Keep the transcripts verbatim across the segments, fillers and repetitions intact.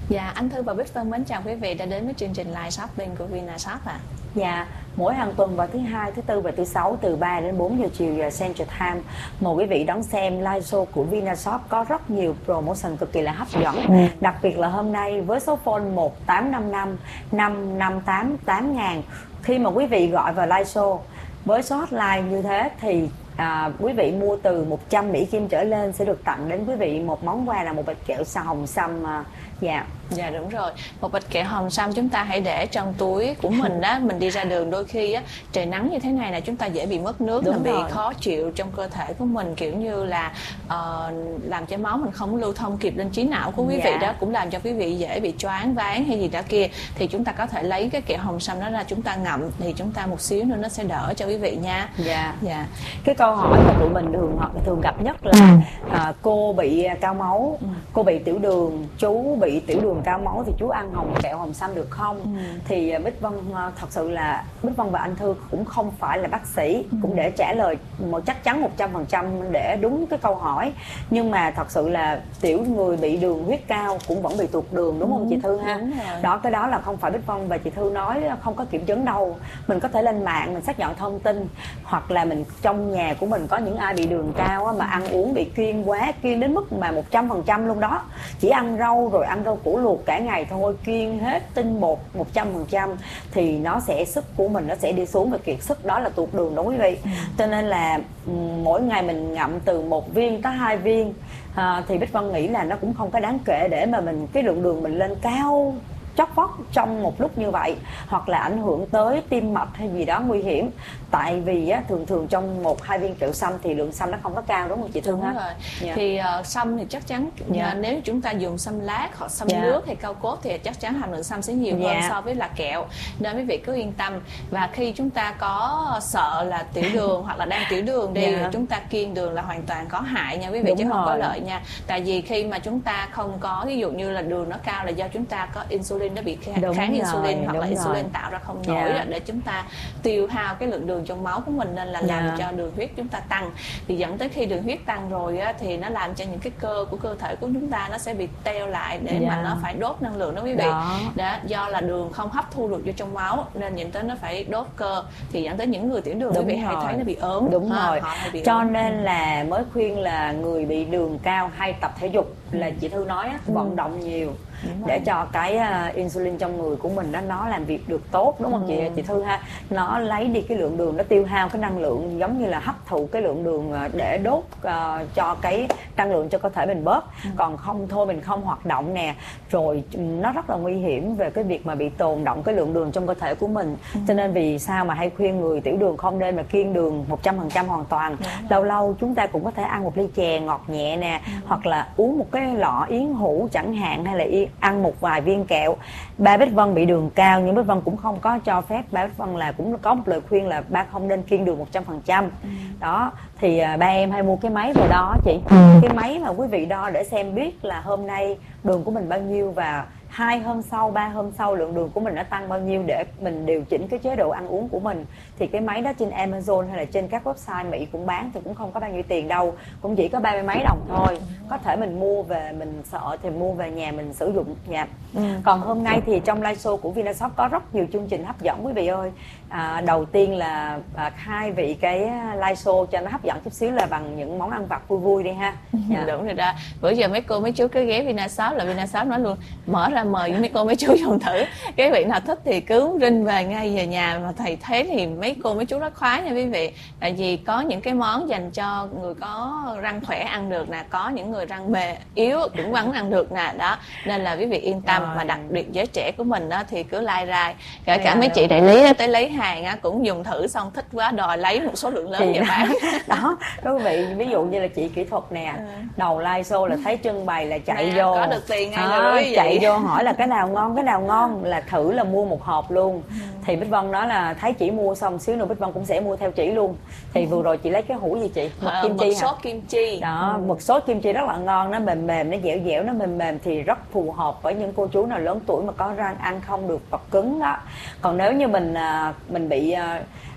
Dạ, anh Thư và Bích Vân mến chào quý vị đã đến với chương trình live shopping của Vinashop ạ. À. Dạ, mỗi hàng tuần vào thứ hai, thứ tư và thứ sáu từ ba đến bốn giờ chiều giờ Central Time, mời quý vị đón xem live show của Vinashop có rất nhiều promotion cực kỳ là hấp dẫn. Ừ. Đặc biệt là hôm nay với số phone một tám năm năm năm năm tám tám ngàn. Khi mà quý vị gọi vào live show với số hotline như thế thì à, quý vị mua từ một trăm Mỹ Kim trở lên sẽ được tặng đến quý vị một món quà là một bịch kẹo xà hồng xăm. à, Dạ. Dạ đúng rồi, một bịch kẹo hồng xăm chúng ta hãy để trong túi của mình đó. Mình đi ra đường đôi khi á, trời nắng như thế này là chúng ta dễ bị mất nước, là bị khó chịu trong cơ thể của mình, kiểu như là uh, làm cho máu mình không lưu thông kịp lên trí não của quý dạ. vị đó, cũng làm cho quý vị dễ bị choáng váng hay gì đó kia. Thì chúng ta có thể lấy cái kẹo hồng xăm đó ra chúng ta ngậm, thì chúng ta một xíu nữa nó sẽ đỡ cho quý vị nha. Dạ. Dạ. Cái câu hỏi mà tụi mình thường thường gặp nhất là à, cô bị cao máu, cô bị tiểu đường, chú bị tiểu đường cao máu thì chú ăn hồng kẹo hồng xăm được không? Ừ. Thì Bích Vân thật sự là Bích Vân và anh Thư cũng không phải là bác sĩ, ừ. cũng để trả lời một chắc chắn một trăm phần trăm để đúng cái câu hỏi. Nhưng mà thật sự là tiểu người bị đường huyết cao cũng vẫn bị tụt đường, đúng ừ. không chị Thư ha? Đó, cái đó là không phải Bích Vân và chị Thư nói không có kiểm chứng đâu. Mình có thể lên mạng mình xác nhận thông tin, hoặc là mình trong nhà của mình có những ai bị đường cao mà ăn uống bị kiêng quá, kiêng đến mức mà một trăm phần trăm luôn đó, chỉ ăn rau rồi ăn rau củ luộc cả ngày thôi, kiêng hết tinh bột một trăm phần trăm thì nó sẽ sức của mình nó sẽ đi xuống và kiệt sức, đó là tụt đường đó quý vị. ừ. Cho nên là mỗi ngày mình ngậm từ một viên tới hai viên à, thì Bích Vân nghĩ là nó cũng không có đáng kể để mà mình cái lượng đường mình lên cao chót vót trong một lúc như vậy, hoặc là ảnh hưởng tới tim mạch hay gì đó nguy hiểm. Tại vì á, thường thường trong một hai viên kẹo xăm thì lượng xăm nó không có cao, đúng không chị Thương ha? Đúng rồi. Yeah. Thì uh, xăm thì chắc chắn yeah. nếu chúng ta dùng xăm lát hoặc xăm yeah. nước hay cao cốt thì chắc chắn hàm lượng xăm sẽ nhiều yeah. hơn so với là kẹo, nên quý vị cứ yên tâm. Và khi chúng ta có sợ là tiểu đường hoặc là đang tiểu đường đi yeah. chúng ta kiêng đường là hoàn toàn có hại nha quý vị. Đúng chứ rồi. Không có lợi nha. Tại vì khi mà chúng ta không có, ví dụ như là đường nó cao là do chúng ta có insulin nó bị kháng, kháng insulin, hoặc là insulin rồi. Tạo ra không nổi yeah. để chúng ta tiêu hao cái lượng đường trong máu của mình, nên là làm yeah. cho đường huyết chúng ta tăng, thì dẫn tới khi đường huyết tăng rồi á, thì nó làm cho những cái cơ của cơ thể của chúng ta nó sẽ bị teo lại để yeah. mà nó phải đốt năng lượng đó quý vị. Đó. Đó, do là đường không hấp thu được vô trong máu nên dẫn tới nó phải đốt cơ, thì dẫn tới những người tiểu đường quý vị hay thấy nó bị ốm. Đúng ha, rồi. Bị cho ốm. Nên là mới khuyên là người bị đường cao hay tập thể dục, là chị Thư nói á, vận động nhiều để cho cái uh, insulin trong người của mình đó nó làm việc được tốt, đúng không ừ. chị chị Thư ha? Nó lấy đi cái lượng đường, nó tiêu hao cái năng lượng, giống như là hấp thụ cái lượng đường để đốt uh, cho cái năng lượng cho cơ thể mình bớt. ừ. Còn không thôi mình không hoạt động nè, rồi nó rất là nguy hiểm về cái việc mà bị tồn động cái lượng đường trong cơ thể của mình. ừ. Cho nên vì sao mà hay khuyên người tiểu đường không nên mà kiêng đường một trăm phần trăm hoàn toàn. Lâu lâu chúng ta cũng có thể ăn một ly chè ngọt nhẹ nè, ừ. hoặc là uống một cái lọ yến hũ chẳng hạn, hay là ăn một vài viên kẹo. Ba Bích Vân bị đường cao nhưng Bích Vân cũng không có cho phép, ba Bích Vân là cũng có một lời khuyên là ba không nên kiêng đường một trăm phần trăm. ừ. Đó thì ba em hay mua cái máy về đó chị, ừ. cái máy mà quý vị đo để xem biết là hôm nay đường của mình bao nhiêu, và hai hôm sau, ba hôm sau lượng đường của mình đã tăng bao nhiêu để mình điều chỉnh cái chế độ ăn uống của mình. Thì cái máy đó trên Amazon hay là trên các website Mỹ cũng bán, thì cũng không có bao nhiêu tiền đâu, cũng chỉ có ba mươi mấy đồng thôi. Có thể mình mua về, mình sợ thì mua về nhà mình sử dụng nha. ừ. Còn hôm nay thì trong live show của Vinashop có rất nhiều chương trình hấp dẫn quý vị ơi. à, Đầu tiên là à, hai vị cái live show cho nó hấp dẫn chút xíu là bằng những món ăn vặt vui vui đi ha. dạ. Đúng rồi đó. Bữa giờ mấy cô mấy chú cứ ghé Vinashop là Vinashop nói luôn mở ra mời mấy cô mấy chú dùng thử, cái vị nào thích thì cứ rinh về ngay về nhà. Mà thầy thấy thì mấy cô mấy chú rất khoái nha quý vị, tại vì có những cái món dành cho người có răng khỏe ăn được nè, có những người răng bề yếu cũng vẫn ăn được nè. Đó nên là quý vị yên tâm. Rồi. Mà đặc biệt giới trẻ của mình đó thì cứ lai rai, kể cả mấy chị đại lý đó, tới lấy hàng á, cũng dùng thử xong thích quá đòi lấy một số lượng lớn về bán. Đó quý vị, ví dụ như là chị kỹ thuật nè, ừ. đầu live show là thấy trưng bày là chạy nè, vô có được tiền ngay à, rồi chạy vô hỏi là cái nào ngon cái nào ngon, là thử là mua một hộp luôn. ừ. Thì Bích Vân nói là thấy chị mua xong xíu nữa Bích Vân cũng sẽ mua theo chị luôn. Thì ừ. vừa rồi chị lấy cái hũ gì chị? Mực à, kim chi hả? Sốt kim chi. Đó, ừ. mực sốt kim chi rất là ngon, nó mềm mềm, nó dẻo dẻo, nó mềm mềm thì rất phù hợp với những cô chú nào lớn tuổi mà có răng ăn không được vật cứng đó. Còn nếu như mình mình bị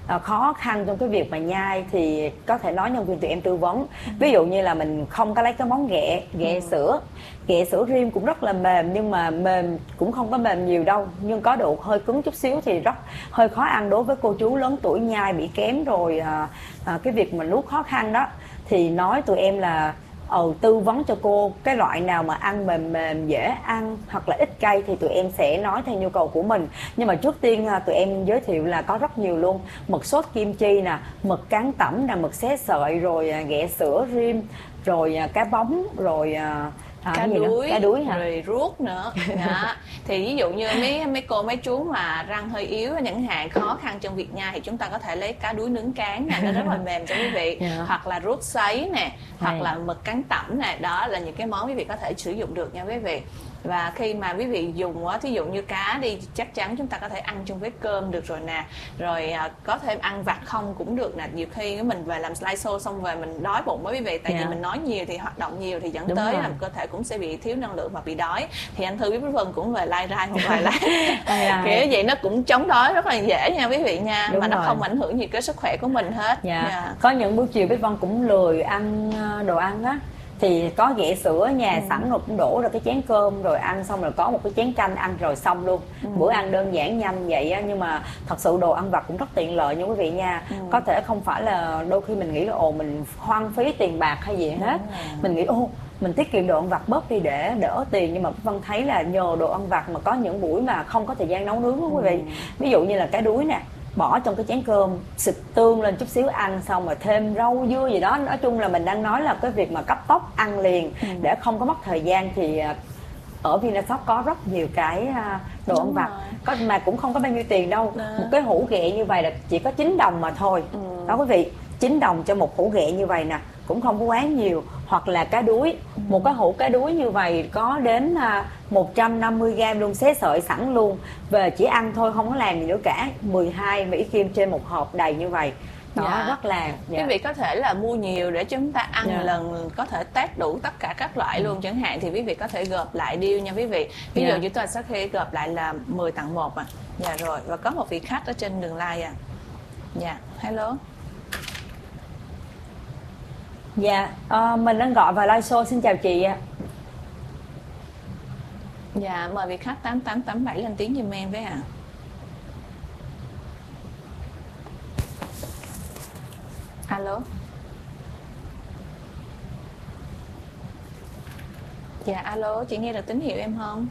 uh, khó khăn trong cái việc mà nhai thì có thể nói nhân viên tụi em tư vấn. Ví dụ như là mình không có lấy cái món ghẹ ghẹ ừ. sữa. Ghẹ sữa rim cũng rất là mềm, nhưng mà mềm cũng không có mềm nhiều đâu, nhưng có độ hơi cứng chút xíu thì rất hơi khó ăn đối với cô chú lớn tuổi nhai bị kém rồi. À, à, cái việc mà nuốt khó khăn đó thì nói tụi em là ừ, tư vấn cho cô cái loại nào mà ăn mềm mềm dễ ăn hoặc là ít cay thì tụi em sẽ nói theo nhu cầu của mình. Nhưng mà trước tiên tụi em giới thiệu là có rất nhiều luôn: mực sốt kim chi nè, mực cán tẩm nè, mực xé sợi, rồi ghẹ sữa rim, rồi cá bóng, rồi À, cá đuối, cá đuối hả? Rồi ruốc nữa. Dạ. Thì ví dụ như mấy mấy cô mấy chú mà răng hơi yếu những hạn khó khăn trong việc nhai thì chúng ta có thể lấy cá đuối nướng cán nè, nó rất là mềm cho quý vị. Yeah. Hoặc là ruốc sấy nè, hoặc Hay. là mực cán tẩm nè, đó là những cái món quý vị có thể sử dụng được nha quý vị. Và khi mà quý vị dùng á, thí dụ như cá đi, chắc chắn chúng ta có thể ăn chung với cơm được rồi nè. Rồi à, có thêm ăn vặt không cũng được nè. Nhiều khi mình về làm slide show xong về mình đói bụng với quý vị. Tại yeah. vì mình nói nhiều thì hoạt động nhiều thì dẫn Đúng tới rồi. là cơ thể cũng sẽ bị thiếu năng lượng và bị đói. Thì anh Thư với Bích Vân cũng về lai rai một vài lai kiểu vậy nó cũng chống đói rất là dễ nha quý vị nha. Đúng Mà rồi. nó không ảnh hưởng gì cái sức khỏe của mình hết. yeah. Yeah. Có những buổi chiều Bích Vân cũng lười ăn đồ ăn á, thì có ghẹ sữa nhà ừ. sẵn rồi cũng đổ ra cái chén cơm rồi ăn, xong rồi có một cái chén canh ăn rồi xong luôn. ừ. Bữa ăn đơn giản nhanh vậy á, nhưng mà thật sự đồ ăn vặt cũng rất tiện lợi nha quý vị nha. ừ. Có thể không phải là đôi khi mình nghĩ là ồ mình hoang phí tiền bạc hay gì hết. ừ. Mình nghĩ ô mình tiết kiệm đồ ăn vặt bớt đi để đỡ tiền, nhưng mà Vân thấy là nhờ đồ ăn vặt mà có những buổi mà không có thời gian nấu nướng đó quý vị. ừ. Ví dụ như là cá đuối nè, bỏ trong cái chén cơm, xịt tương lên chút xíu ăn, xong rồi thêm rau dưa gì đó. Nói chung là mình đang nói là cái việc mà cấp tốc ăn liền ừ. để không có mất thời gian thì ở Vinashop có rất nhiều cái đồ Đúng ăn vặt có mà cũng không có bao nhiêu tiền đâu. Đó. Một cái hũ ghẹ như vậy là chỉ có chín đồng mà thôi. ừ. Đó quý vị, chín đồng cho một hũ ghẹ như vậy nè, cũng không có quá nhiều. Hoặc là cá đuối, ừ. một cái hũ cá đuối như vậy có đến một trăm năm mươi gram luôn, xé sợi sẵn luôn, về chỉ ăn thôi, không có làm gì nữa cả. Mười hai Mỹ Kim trên một hộp đầy như vậy. Đó, dạ. rất là dạ. Quý vị có thể là mua nhiều để chúng ta ăn dạ. lần có thể test đủ tất cả các loại ừ. luôn chẳng hạn, thì quý vị có thể gộp lại deal nha quý vị. Ví dụ dạ. chúng ta sẽ khi gộp lại là mười tặng một à. Dạ rồi, và có một vị khách ở trên đường live à. Dạ, hello. Dạ, uh, mình đang gọi vào live show, xin chào chị ạ. Dạ, mời vị khách tám tám tám bảy lên tiếng giùm em với ạ. À. Alo. Dạ, alo, chị nghe được tín hiệu em không?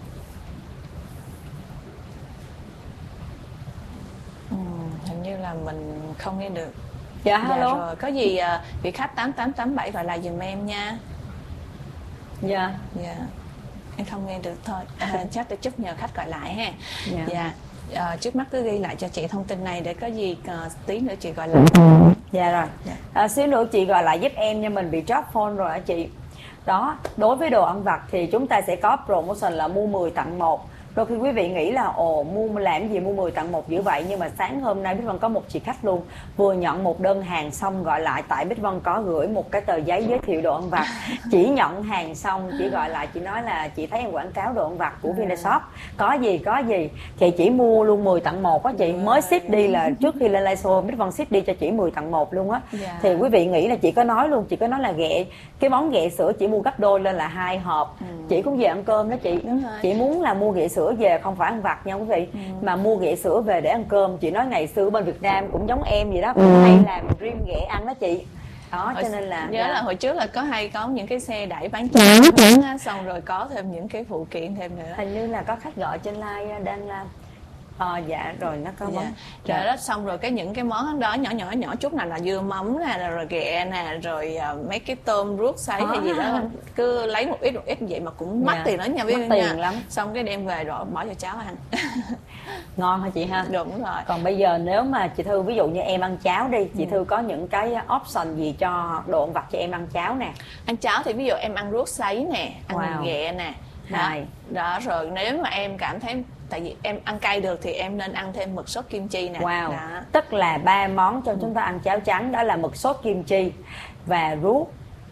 Ừ, hình như là mình không nghe được. Dạ, hello. Dạ rồi, có gì uh, vị khách tám tám tám bảy gọi lại giùm em nha. Dạ. Dạ. Em không nghe được thôi. À, chắc để chút nhờ khách gọi lại ha. Dạ. Dạ. À, trước mắt cứ ghi lại cho chị thông tin này để có gì uh, tí nữa chị gọi lại. Dạ rồi. Dạ. À, xíu nữa chị gọi lại giúp em nha, mình bị drop phone rồi hả chị. Đó, đối với đồ ăn vặt thì chúng ta sẽ có promotion là mua mười tặng một. Đôi khi quý vị nghĩ là ồ mua làm gì mua mười tặng một dữ vậy, nhưng mà sáng hôm nay Bích Vân có một chị khách luôn vừa nhận một đơn hàng xong gọi lại, tại Bích Vân có gửi một cái tờ giấy giới thiệu đồ ăn vặt. Chỉ nhận hàng xong chị gọi lại, chị nói là chị thấy em quảng cáo đồ ăn vặt của Vinashop, có gì có gì thì chị mua luôn mười tặng một á chị. Mới ship đi là trước khi lên live show Bích Vân ship đi cho chị mười tặng một luôn á. Thì quý vị nghĩ là chị có nói luôn, chị có nói là ghẹ cái món ghẹ sữa chị mua gấp đôi lên là hai hộp. ừ. Chị cũng về ăn cơm đó chị. Chị muốn là mua ghẹ sữa về không phải ăn vặt nha quý vị, ừ. mà mua ghẹ sữa về để ăn cơm. Chị nói ngày xưa bên Việt Nam cũng giống em vậy đó, cũng hay làm rim ghẹ ăn đó chị. Đó hồi, cho nên là nhớ là hồi trước là có hay có những cái xe đẩy bán cháo xong rồi có thêm những cái phụ kiện thêm nữa. Hình như là có khách gọi trên live đang làm. Ờ dạ rồi nó có món. Dạ. Rồi đó xong rồi cái những cái món đó nhỏ nhỏ nhỏ chút nào là dưa mắm nè, rồi ghẹ nè, rồi uh, mấy cái tôm ruốc sấy hay gì đó, cứ lấy một ít một ít vậy mà cũng mắc dạ. tiền đó nha quý vị nha. Lắm. Xong cái đem về rồi bỏ cho cháu ăn. Ngon hả chị ha? Đúng rồi. Còn bây giờ nếu mà chị Thư ví dụ như em ăn cháo đi, chị ừ. Thư có những cái option gì cho đồ ăn vặt cho em ăn cháo nè? Ăn cháo thì ví dụ em ăn ruốc sấy nè, ăn wow. ghẹ nè. Đó. Đó rồi nếu mà em cảm thấy tại vì em ăn cay được thì em nên ăn thêm mực sốt kim chi nè. Wow. Đó. Tức là ba món cho chúng ta ăn cháo trắng, đó là mực sốt kim chi và ruốc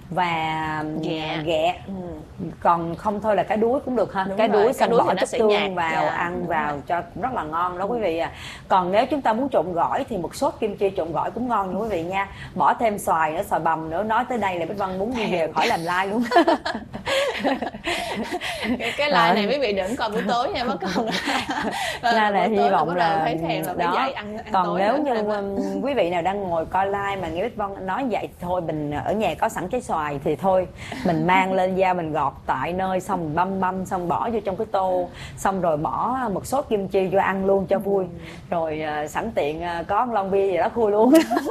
và ghẹ, ghẹ. Ừ. Còn không thôi là cái đuối cũng được ha. Đúng cái rồi, đuối cái xong đuối bỏ thì nó chút sẽ tương nhạt. vào, Dạ, ăn đúng vào rồi. cho cũng rất là ngon đó quý vị à. Còn nếu chúng ta muốn trộn gỏi thì một sốt kim chi trộn gỏi cũng ngon nha quý vị nha. Bỏ thêm xoài nữa, xoài bằm nữa. Nói tới đây là Bích Vân muốn đi về khỏi làm like luôn. cái, cái like này quý vị đừng coi buổi tối nha, mất công là là hy vọng là thấy thèm là phải dậy ăn, ăn còn tối nếu như mà. um, quý vị nào đang ngồi coi like mà nghe Bích Vân nói vậy thôi, mình ở nhà có sẵn trái xoài thì thôi mình mang lên dao mình gọt tại nơi, xong mình băm băm xong bỏ vô trong cái tô, xong rồi bỏ một sốt kim chi vô ăn luôn cho vui. Rồi uh, sẵn tiện uh, có lon bia gì đó khui luôn.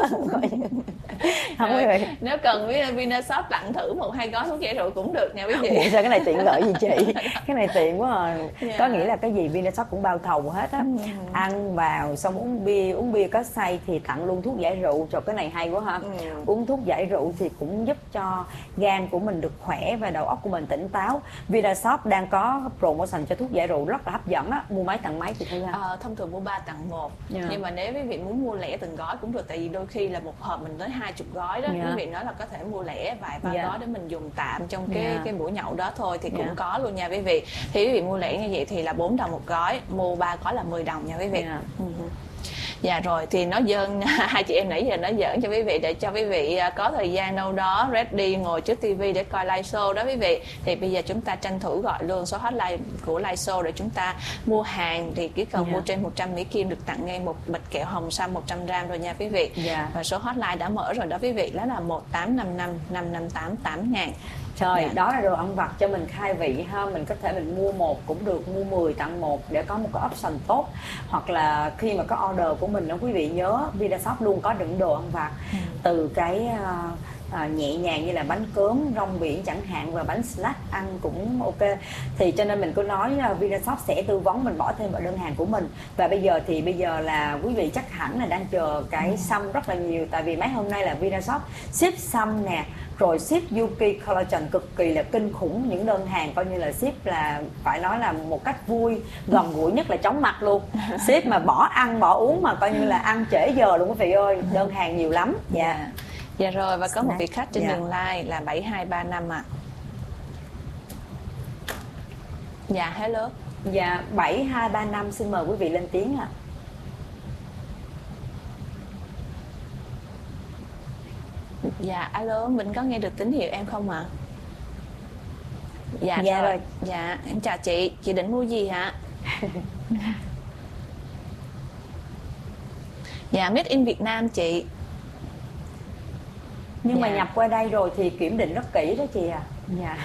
Không quý vị, nếu cần với Vinashop tặng thử một hai gói thuốc giải rượu cũng được nha quý vị. Ủa, sao cái này tiện lợi gì chị? Cái này tiện quá à. Yeah. Có nghĩa là cái gì Vinashop cũng bao thầu hết á. Ừ. Ăn vào xong uống bia, uống bia có say thì tặng luôn thuốc giải rượu. Trời, cái này hay quá ha. Ừ. Uống thuốc giải rượu thì cũng giúp cho gan của mình được khỏe và đầu óc của mình tỉnh táo. Vinashop đang có promotion cho thuốc giải rượu rất là hấp dẫn á. Mua mấy tặng mấy thì thôi ha. À, thông thường mua ba tặng một. Yeah. Nhưng mà nếu quý vị muốn mua lẻ từng gói cũng được, tại vì đôi khi là một hộp mình tới hai chục gói đó. Yeah. Quý vị nói là có thể mua lẻ vài ba yeah. gói để mình dùng tạm trong cái yeah. cái buổi nhậu đó thôi thì cũng yeah. có luôn nha quý vị. Thì quý vị mua lẻ như vậy thì là bốn đồng một gói, mua ba gói là mười đồng nha quý vị. Yeah. Uh-huh. Dạ rồi, thì nói dơn hai chị em nãy giờ nói giỡn cho quý vị để cho quý vị có thời gian đâu đó ready ngồi trước tivi để coi live show đó quý vị. Thì bây giờ chúng ta tranh thủ gọi luôn số hotline của live show để chúng ta mua hàng, thì chỉ cần yeah. mua trên một trăm Mỹ Kim được tặng ngay một bịch kẹo hồng xăm một trăm gram rồi nha quý vị. Yeah. Và số hotline đã mở rồi đó quý vị, đó là một tám năm năm năm năm tám tám ngàn. Trời, yeah. đó là đồ ăn vặt cho mình khai vị ha. Mình có thể mình mua một cũng được, mua mười tặng một để có một cái option tốt. Hoặc là khi mà có order của mình đó quý vị nhớ Vinashop luôn có đựng đồ ăn vặt. Ừ. Từ cái uh, uh, nhẹ nhàng như là bánh cốm, rong biển chẳng hạn, và bánh snack ăn cũng ok. Thì cho nên mình cứ nói uh, Vinashop sẽ tư vấn mình bỏ thêm vào đơn hàng của mình. Và bây giờ thì bây giờ là quý vị chắc hẳn là đang chờ cái ừ. sâm rất là nhiều. Tại vì mấy hôm nay là Vinashop ship sâm nè, rồi ship Yuki Collagen cực kỳ là kinh khủng. Những đơn hàng coi như là ship là phải nói là một cách vui, gần gũi nhất là chóng mặt luôn. Ship mà bỏ ăn bỏ uống mà coi như là ăn trễ giờ luôn quý vị ơi. Đơn hàng nhiều lắm. Dạ yeah. Dạ rồi, và có một vị khách trên yeah. đường line là bảy hai ba năm ạ. À. Dạ hello. Dạ bảy hai ba năm, xin mời quý vị lên tiếng ạ. À. Dạ alo, mình có nghe được tín hiệu em không ạ? À? Dạ, dạ rồi. rồi. Dạ, em chào chị, chị định mua gì hả? Dạ, made in Việt Nam chị. Nhưng dạ. mà nhập qua đây rồi thì kiểm định rất kỹ đó chị à. Dạ.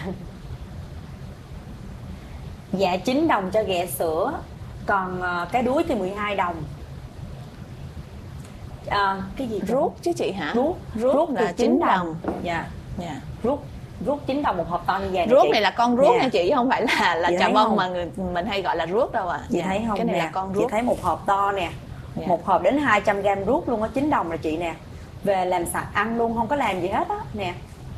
Dạ chín đồng cho ghẹ sữa, còn uh, cái đuối thì mười hai đồng. À, cái gì rút chứ chị hả? Rút, rút, rút là chín đồng. Dạ. Dạ. Rút rút chín đồng một hộp to như vậy. Rút chị. này là con rút dạ. nha chị, chứ không phải là là trà bông không? mà người mình hay gọi là rút đâu ạ. À. Chị dạ. thấy không? Cái này nè. là con rút. Chị thấy một hộp to nè. Dạ. Một hộp đến hai trăm gram rút luôn á, chín đồng là chị nè. Về làm sạch ăn luôn, không có làm gì hết á nè.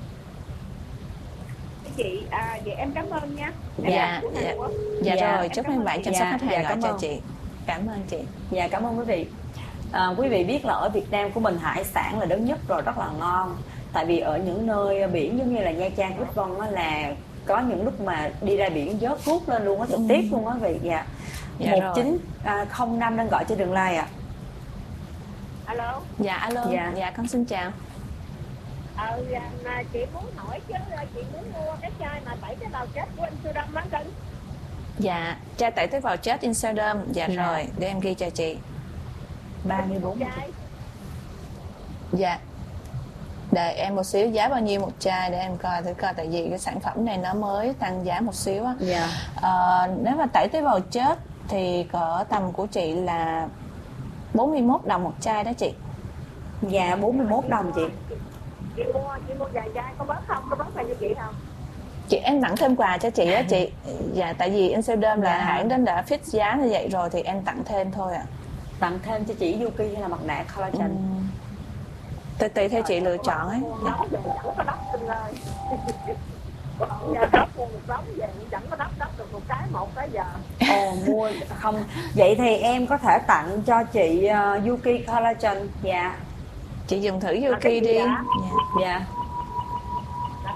Chị à, vậy em cảm ơn nha. Em dạ dạ, dạ dạ rồi, chúc em bạn chăm sóc khách hàng gọi cho chị. Cảm ơn chị. Dạ cảm ơn quý vị. À, quý vị biết là ở Việt Nam của mình hải sản là lớn nhất rồi, rất là ngon. Tại vì ở những nơi biển giống như là Nha Trang, Bích Vân á, là có những lúc mà đi ra biển vớt cuốc lên luôn á, trực tiếp luôn á vị. Dạ. Dạ một chín không năm đang gọi trên đường line ạ. À. Alo. Dạ alo. Dạ, dạ con xin chào. Ờ, chị muốn hỏi chứ chị muốn mua cái chai mà tẩy tế bào chết của Amsterdam bán cân. Dạ, chai tẩy tế bào chết Amsterdam. Dạ, dạ rồi, để em ghi cho chị. ba mươi bốn chai. Dạ. Đợi em một xíu, giá bao nhiêu một chai để em coi thử coi, tại vì cái sản phẩm này nó mới tăng giá một xíu á. Dạ. À, nếu mà tẩy tế bào chết thì cỡ tầm của chị là bốn mươi mốt đồng một chai đó chị. Dạ bốn mươi mốt đồng chị. Chị mua, chị mua vài chai có bớt không? Có bớt phải cho chị không? Chị em tặng thêm quà cho chị á chị. Dạ tại vì Amsterdam là dạ. hãng đến đã fix giá như vậy rồi thì em tặng thêm thôi ạ. À. Tặng thêm cho chị Yuki hay là mặt nạ collagen? Uhm. Tùy, tùy theo chị lựa chọn ấy. Dạ. Chẳng có đắp tinh ơi. Nhà đắp mua một đống về chẳng có đắp đắp được một cái một cái giờ. Ồ mua không. Vậy thì em có thể tặng cho chị uh, Yuki collagen. Dạ. Chị dùng thử Yuki đi. Dạ. Dạ.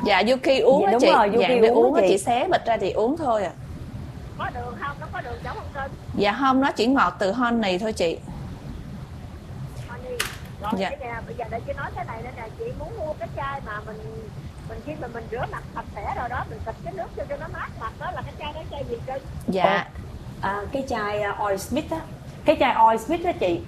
Dạ Yuki uống Dạ, á đúng chị. rồi, Yuki Dạ để uống uống á á chị. chị, xé bịch ra thì uống thôi à. Có đường không? Nó có đường giống không cưng? Dạ không, nó chỉ ngọt từ honey thôi chị. Honey. Rồi Dạ. cái nè, bây giờ để chị nói thế này đây nè, chị muốn mua cái chai mà mình mình khi mà mình rửa mặt sạch sẽ rồi đó, mình xịt cái nước cho cho nó mát mặt đó, là cái chai đó chai gì cưng? Dạ. À, cái chai uh, Oil Smith á, cái chai Oil Smith á chị.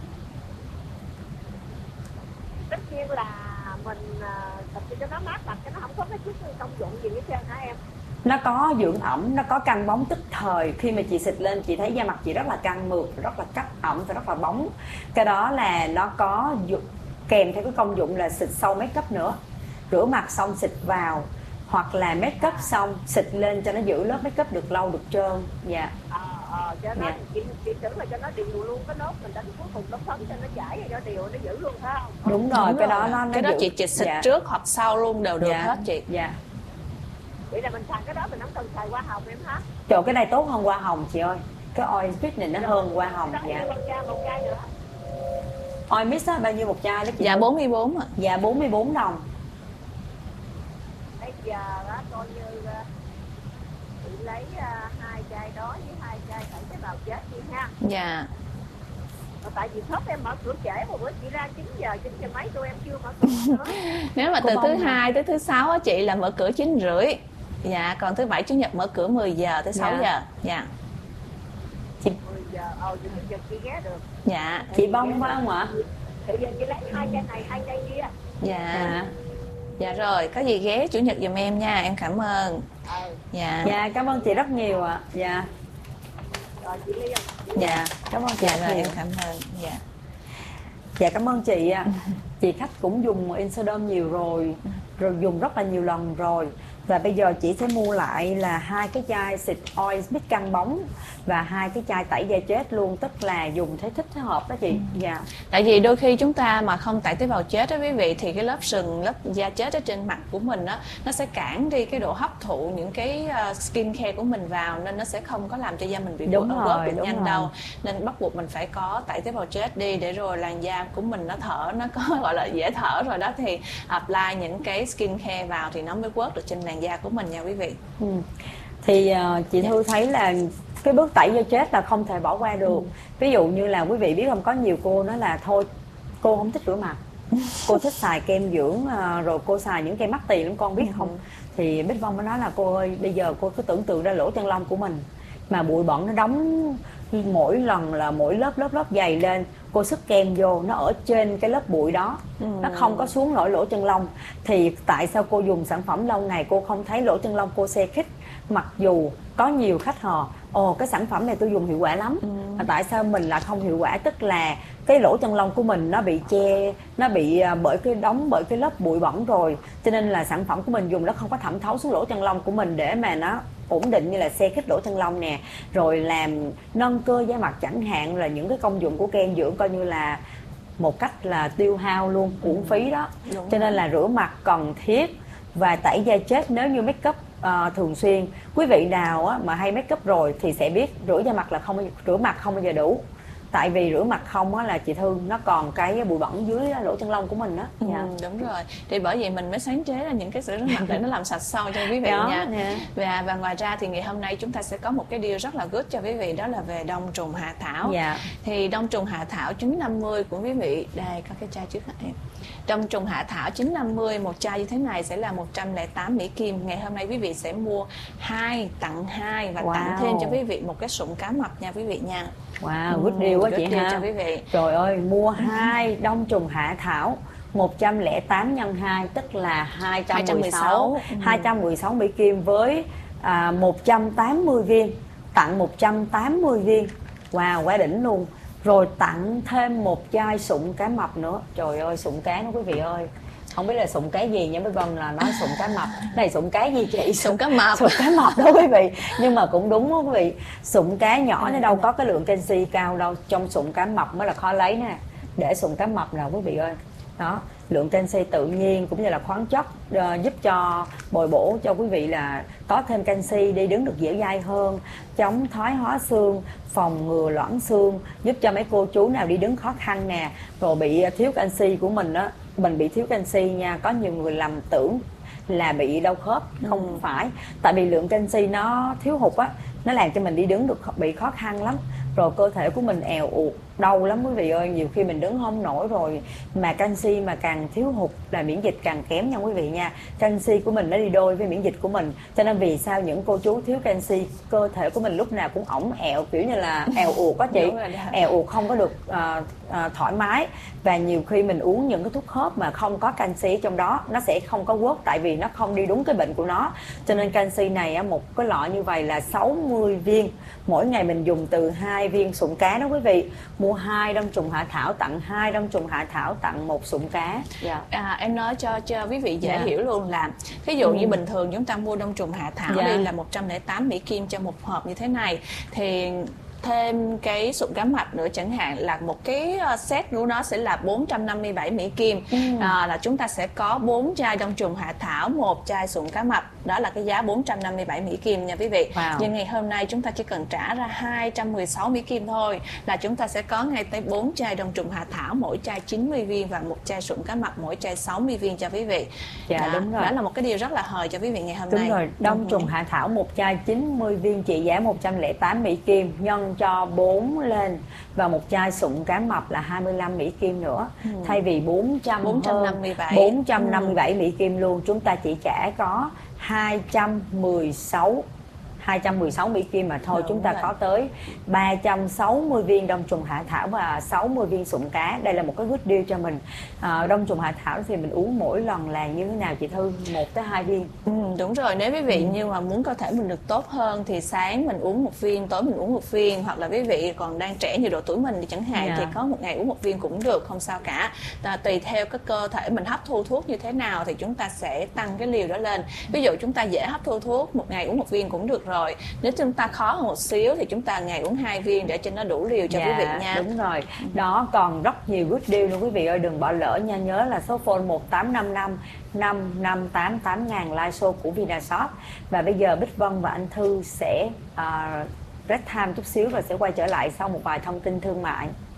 Tất nhiên là mình uh, xịt cho nó mát mặt, cho nó không có cái chút công dụng gì hết trơn hả em? Nó có dưỡng ẩm, nó có căng bóng tức thời. Khi mà chị xịt lên chị thấy da mặt chị rất là căng mượt, rất là cắt ẩm và rất là bóng. Cái đó là nó có dụ- kèm theo cái công dụng là xịt sau make up nữa. Rửa mặt xong xịt vào, hoặc là make up xong xịt lên cho nó giữ lớp make up được lâu, được trơn. Dạ. Ờ, ờ, cho nó, Dạ. chị, chị tưởng là cho nó đều luôn cái nốt, mình đánh cuối cùng nó phấn cho nó chảy rồi nó đều, nó giữ luôn phải không? Đúng rồi, Đúng cái rồi. đó nó, nó Cái đó giữ- chị chị xịt dạ. trước hoặc sau luôn đều được Dạ. hết chị. Dạ. Vậy là mình xài cái đó mình không cần xài hoa hồng em hả? Trời, cái này tốt hơn hoa hồng chị ơi. Cái Oil Smith này nó hơn hoa hồng. Đó, Dạ. một chai, một chai nữa. Oil Mist á, bao nhiêu một chai đó chị? Dạ bốn mươi bốn ạ. Dạ bốn mươi bốn đồng. Bây giờ đó coi như uh, chị lấy uh, hai chai đó với hai chai tẩy tế bào chết đi ha. Dạ. Mà tại vì shop em mở cửa trễ, một bữa chị ra chín giờ, chín giờ mấy tụi em chưa mở cửa nữa. Nếu mà Cô từ bông thứ hả? hai tới thứ sáu á chị là mở cửa chín rưỡi. Dạ, còn thứ bảy chủ nhật mở cửa mười giờ tới sáu Dạ. giờ. Dạ. Chị, mười giờ, ờ, chị mười giờ chị ghé được. Dạ. chị bông phải không ạ? Thì giờ chị lấy hai chai này, hai chai kia. Dạ. Dạ. Dạ rồi, có gì ghé chủ nhật giùm em nha, em cảm ơn. Ờ, Dạ. Dạ, cảm ơn chị rất nhiều ạ. Dạ. rồi chị Liên. Dạ, cảm ơn chị Dạ rất rồi, nhiều. em cảm ơn. Dạ. Dạ, cảm ơn chị ạ. Chị khách cũng dùng Insoderm nhiều rồi, rồi dùng rất là nhiều lần rồi. Và bây giờ chị sẽ mua lại là hai cái chai xịt Oil Smith căng bóng và hai cái chai tẩy da chết luôn, tức là dùng thấy thích thấy hợp đó chị. Dạ. Tại vì đôi khi chúng ta mà không tẩy tế bào chết đó quý vị, thì cái lớp sừng, lớp da chết ở trên mặt của mình á, nó sẽ cản đi cái độ hấp thụ những cái uh, skin care của mình vào, nên nó sẽ không có làm cho da mình bị Đúng bớt rồi, được đúng nhanh rồi. đâu. Nên bắt buộc mình phải có tẩy tế bào chết đi, để rồi làn da của mình nó thở, nó có gọi là dễ thở rồi đó, thì apply những cái skin care vào thì nó mới work được trên làn da của mình nha quý vị. Ừ. Thì uh, chị Thư thấy là cái bước tẩy da chết là không thể bỏ qua được. Ừ. Ví dụ như là quý vị biết không, có nhiều cô nói là thôi cô không thích rửa mặt, cô thích xài kem dưỡng, uh, rồi cô xài những kem mắc tiền lắm, con biết không? Thì Bích Vong mới nói là cô ơi, bây giờ cô cứ tưởng tượng ra lỗ chân lông của mình mà bụi bẩn nó đóng mỗi lần là mỗi lớp lớp lớp dày lên, cô sức kem vô nó ở trên cái lớp bụi đó, Ừ. nó không có xuống nổi lỗ chân lông. Thì tại sao cô dùng sản phẩm lâu ngày cô không thấy lỗ chân lông cô se khít, mặc dù có nhiều khách hò ồ cái sản phẩm này tôi dùng hiệu quả lắm, Ừ. mà tại sao mình lại không hiệu quả? Tức là cái lỗ chân lông của mình nó bị che, nó bị à, bởi cái đóng bởi cái lớp bụi bẩn rồi, cho nên là sản phẩm của mình dùng nó không có thẩm thấu xuống lỗ chân lông của mình để mà nó ổn định, như là xe khít lỗ chân lông nè, rồi làm nâng cơ da mặt chẳng hạn, là những cái công dụng của kem dưỡng coi như là một cách là tiêu hao luôn, uổng phí đó. Đúng Cho nên là rửa mặt cần thiết và tẩy da chết nếu như make up uh, thường xuyên. Quý vị nào á, mà hay make up rồi thì sẽ biết rửa da mặt là không bao giờ- rửa mặt không bao giờ đủ. Tại vì rửa mặt không á, là chị Thư nó còn cái bụi bẩn dưới lỗ chân lông của mình đó. Ừ, Dạ. đúng rồi. Thì bởi vậy mình mới sáng chế ra những cái sữa rửa mặt để nó làm sạch sâu cho quý vị Đó, nha. nè. Và và ngoài ra thì ngày hôm nay chúng ta sẽ có một cái deal rất là good cho quý vị, đó là về đông trùng hạ thảo. Dạ. Thì đông trùng hạ thảo chín năm mươi của quý vị, đây có cái chai trước hả em. Đông trùng hạ thảo chín năm mươi, một chai như thế này sẽ là một trăm lẻ tám Mỹ Kim. Ngày hôm nay quý vị sẽ mua hai tặng hai và Wow. tặng thêm cho quý vị một cái sụn cá mập nha quý vị nha. Wow, good deal quá good chị deal ha. cho quý vị. Trời ơi, mua hai đông trùng hạ thảo một trăm lẻ tám nhân hai tức là hai trăm mười sáu hai trăm mười sáu Mỹ Kim với à, một trăm tám mươi viên, tặng một trăm tám mươi viên. Wow, quá đỉnh luôn. Rồi tặng thêm một chai sụn cá mập nữa. Trời ơi, sụn cá đó quý vị ơi. Không biết là sụn cái gì nha, mấy Vân là nói sụn cá mập. Này sụn cái gì chị? Sụn cá mập. Sụn cá mập đó quý vị. Nhưng mà cũng đúng đó quý vị. Sụn cá nhỏ nó đâu có cái lượng canxi cao đâu. Trong sụn cá mập mới là khó lấy nè. Để sụn cá mập nào quý vị ơi. Đó, lượng canxi tự nhiên cũng như là khoáng chất uh, giúp cho bồi bổ cho quý vị là có thêm canxi, đi đứng được dẻo dai hơn, chống thoái hóa xương, phòng ngừa loãng xương, giúp cho mấy cô chú nào đi đứng khó khăn nè, rồi bị thiếu canxi của mình á, mình bị thiếu canxi nha, có nhiều người lầm tưởng là bị đau khớp, không Ừ. phải. Tại vì lượng canxi nó thiếu hụt á, nó làm cho mình đi đứng được bị khó khăn lắm, rồi cơ thể của mình èo uột đau lắm quý vị ơi, nhiều khi mình đứng không nổi rồi. Mà canxi mà càng thiếu hụt là miễn dịch càng kém nha quý vị nha. Canxi của mình nó đi đôi với miễn dịch của mình, cho nên vì sao những cô chú thiếu canxi, cơ thể của mình lúc nào cũng ỏng ẹo, kiểu như là èo uột á chị, Đúng rồi đó. èo uột không có được à, à, thoải mái. Và nhiều khi mình uống những cái thuốc khớp mà không có canxi trong đó, nó sẽ không có work, tại vì nó không đi đúng cái bệnh của nó. Cho nên canxi này á, một cái lọ như vậy là sáu mươi viên, mỗi ngày mình dùng từ hai viên sụn cá đó quý vị. Mua hai đông trùng hạ thảo tặng hai đông trùng hạ thảo tặng một sụn cá. Dạ. À, em nói cho cho quý vị dễ Dạ. hiểu luôn là ví dụ Ừ. như bình thường chúng ta mua đông trùng hạ thảo Dạ. đi là một trăm lẻ tám Mỹ Kim cho một hộp như thế này, thì thêm cái sụn cá mập nữa chẳng hạn là một cái set của nó sẽ là bốn trăm năm mươi bảy Mỹ Kim. Ừ. À, là chúng ta sẽ có bốn chai đông trùng hạ thảo, một chai sụn cá mập, đó là cái giá bốn trăm năm mươi bảy Mỹ Kim nha quý vị. Wow. Nhưng ngày hôm nay chúng ta chỉ cần trả ra hai trăm mười sáu Mỹ Kim thôi là chúng ta sẽ có ngay tới bốn chai đông trùng hạ thảo, mỗi chai chín mươi viên, và một chai sụn cá mập mỗi chai sáu mươi viên cho quý vị. Dạ, đó, đúng rồi. đó là một cái điều rất là hời cho quý vị ngày hôm Đúng nay. rồi, đông Ừ. trùng hạ thảo một chai chín mươi viên trị giá một trăm lẻ tám Mỹ Kim, nhân cho bốn lên, và một chai sụn cá mập là hai mươi lăm Mỹ Kim nữa. Ừ. Thay vì bốn trăm bốn trăm năm mươi bảy. bốn trăm năm mươi bảy Mỹ Kim luôn, chúng ta chỉ trả có hai trăm mười sáu hai trăm mười sáu Mỹ Kim mà thôi. Đúng Chúng ta rồi. có tới ba trăm sáu mươi viên đông trùng hạ thảo và sáu mươi viên sụn cá. Đây là một cái good deal cho mình. À, đông trùng hạ thảo thì mình uống mỗi lần là như thế nào chị Thư? Một tới hai viên. Ừ, đúng rồi, nếu quý vị Ừ. như mà muốn cơ thể mình được tốt hơn thì sáng mình uống một viên, tối mình uống một viên, hoặc là quý vị còn đang trẻ như độ tuổi mình thì chẳng hạn Dạ. thì có một ngày uống một viên cũng được, không sao cả. À, tùy theo cái cơ thể mình hấp thu thuốc như thế nào thì chúng ta sẽ tăng cái liều đó lên. Ví dụ chúng ta dễ hấp thu thuốc, một ngày uống một viên cũng được rồi. Nếu chúng ta khó hơn một xíu thì chúng ta ngày uống hai viên để cho nó đủ liều cho Dạ, quý vị nha. đúng rồi. Đó, còn rất nhiều good deal nữa quý vị ơi, đừng bỏ lỡ nha. Nhớ là số phone một tám năm năm năm năm tám tám ngàn live show của Vinashop. Và bây giờ Bích Vân và anh Thư sẽ uh, break time chút xíu rồi sẽ quay trở lại sau một vài thông tin thương mại.